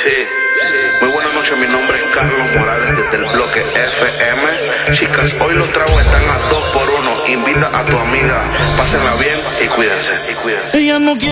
Sí. Muy buenas noches, mi nombre es Carlos Morales desde el bloque FM. Chicas, hoy los tragos están a 2 por 1. Invita a tu amiga, pásenla bien y cuídense. Ella no quiere